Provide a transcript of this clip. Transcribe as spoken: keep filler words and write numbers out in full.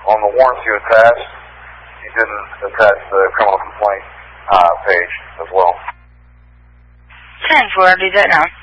on the warrants you attached, you didn't attach the criminal complaint uh, page as well. ten four, I'll do that now.